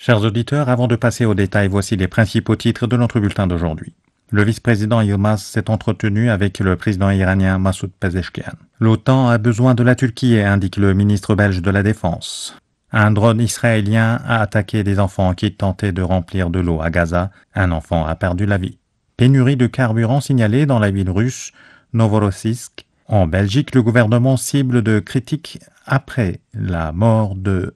Chers auditeurs, avant de passer aux détails, voici les principaux titres de notre bulletin d'aujourd'hui. Le vice-président Yilmaz s'est entretenu avec le président iranien Massoud Pezeshkian. L'OTAN a besoin de la Turquie, indique le ministre belge de la Défense. Un drone israélien a attaqué des enfants qui tentaient de remplir de l'eau à Gaza. Un enfant a perdu la vie. Pénurie de carburant signalée dans la ville russe Novorossiysk. En Belgique, le gouvernement cible de critiques après la mort de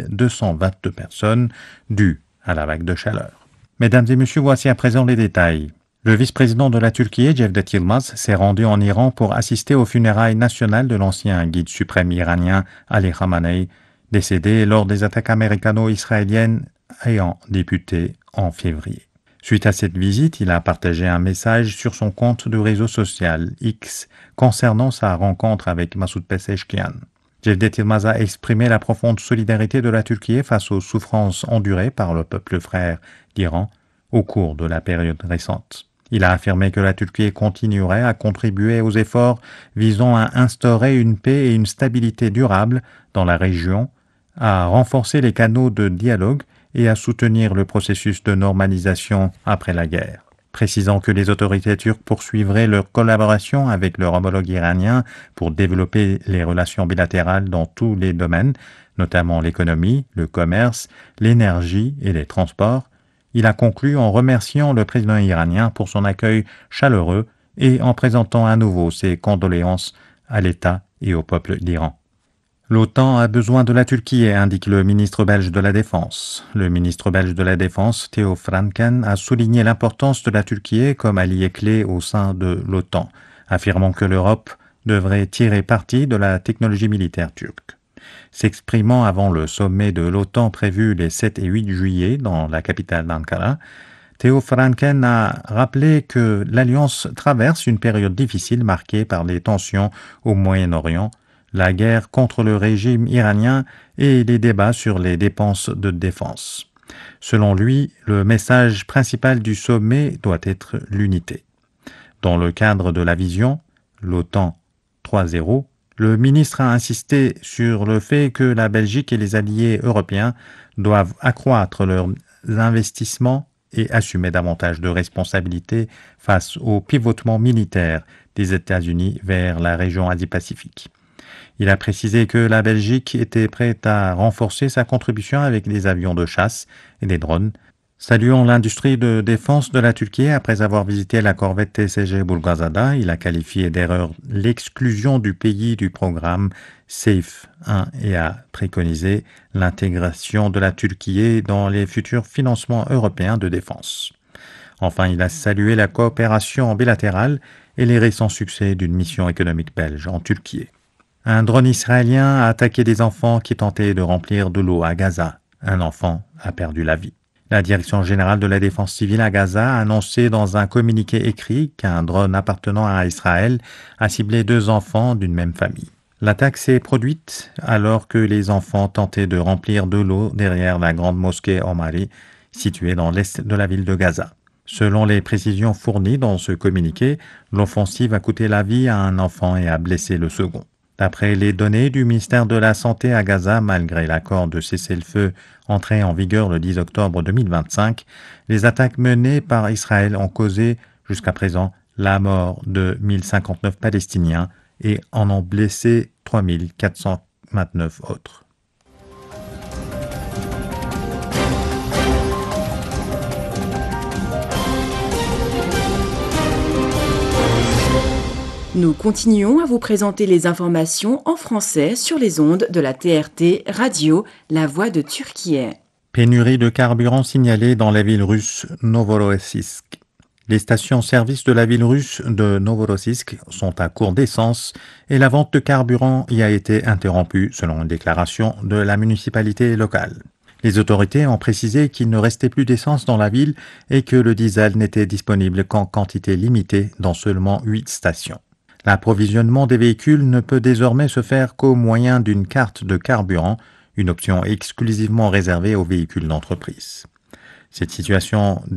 1222 personnes dues à la vague de chaleur. Mesdames et messieurs, voici à présent les détails. Le vice-président de la Turquie, Cevdet Yılmaz, s'est rendu en Iran pour assister aux funérailles nationales de l'ancien guide suprême iranien Ali Khamenei, décédé lors des attaques américano-israéliennes ayant débuté en février. Suite à cette visite, il a partagé un message sur son compte de réseau social X concernant sa rencontre avec Massoud Pezeshkian. Cevdet Yılmaz a exprimé la profonde solidarité de la Turquie face aux souffrances endurées par le peuple frère d'Iran au cours de la période récente. Il a affirmé que la Turquie continuerait à contribuer aux efforts visant à instaurer une paix et une stabilité durable dans la région, à renforcer les canaux de dialogue et à soutenir le processus de normalisation après la guerre. Précisant que les autorités turques poursuivraient leur collaboration avec leur homologue iranien pour développer les relations bilatérales dans tous les domaines, notamment l'économie, le commerce, l'énergie et les transports, il a conclu en remerciant le président iranien pour son accueil chaleureux et en présentant à nouveau ses condoléances à l'État et au peuple d'Iran. L'OTAN a besoin de la Turquie, indique le ministre belge de la Défense. Le ministre belge de la Défense, Theo Franken, a souligné l'importance de la Turquie comme allié clé au sein de l'OTAN, affirmant que l'Europe devrait tirer parti de la technologie militaire turque. S'exprimant avant le sommet de l'OTAN prévu les 7 et 8 juillet dans la capitale d'Ankara, Theo Franken a rappelé que l'Alliance traverse une période difficile marquée par les tensions au Moyen-Orient, la guerre contre le régime iranien et les débats sur les dépenses de défense. Selon lui, le message principal du sommet doit être l'unité. Dans le cadre de la vision, l'OTAN 3.0, le ministre a insisté sur le fait que la Belgique et les alliés européens doivent accroître leurs investissements et assumer davantage de responsabilités face au pivotement militaire des États-Unis vers la région Asie-Pacifique. Il a précisé que la Belgique était prête à renforcer sa contribution avec des avions de chasse et des drones. Saluant l'industrie de défense de la Turquie après avoir visité la corvette TCG Bulgazada, il a qualifié d'erreur l'exclusion du pays du programme SAFE 1 et a préconisé l'intégration de la Turquie dans les futurs financements européens de défense. Enfin, il a salué la coopération bilatérale et les récents succès d'une mission économique belge en Turquie. Un drone israélien a attaqué des enfants qui tentaient de remplir de l'eau à Gaza. Un enfant a perdu la vie. La Direction générale de la défense civile à Gaza a annoncé dans un communiqué écrit qu'un drone appartenant à Israël a ciblé 2 enfants d'une même famille. L'attaque s'est produite alors que les enfants tentaient de remplir de l'eau derrière la grande mosquée Omari, située dans l'est de la ville de Gaza. Selon les précisions fournies dans ce communiqué, l'offensive a coûté la vie à un enfant et a blessé le second. D'après les données du ministère de la Santé à Gaza, malgré l'accord de cessez-le-feu entré en vigueur le 10 octobre 2025, les attaques menées par Israël ont causé jusqu'à présent la mort de 1059 Palestiniens et en ont blessé 3429 autres. Nous continuons à vous présenter les informations en français sur les ondes de la TRT Radio, La Voix de Turquie. Pénurie de carburant signalée dans la ville russe Novorossiysk. Les stations-service de la ville russe de Novorossiysk sont à court d'essence et la vente de carburant y a été interrompue selon une déclaration de la municipalité locale. Les autorités ont précisé qu'il ne restait plus d'essence dans la ville et que le diesel n'était disponible qu'en quantité limitée dans seulement 8 stations. L'approvisionnement des véhicules ne peut désormais se faire qu'au moyen d'une carte de carburant, une option exclusivement réservée aux véhicules d'entreprise. Cette situation